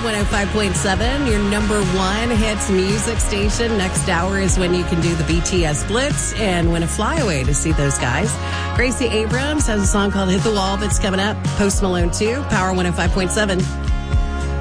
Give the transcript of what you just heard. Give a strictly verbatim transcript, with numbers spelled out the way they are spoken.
one oh five point seven, your number one hits music station. Next hour is when you can do the B T S Blitz and win a flyaway to see those guys. Gracie Abrams has a song called Hit the Wall that's coming up. Post Malone too. Power one oh five point seven.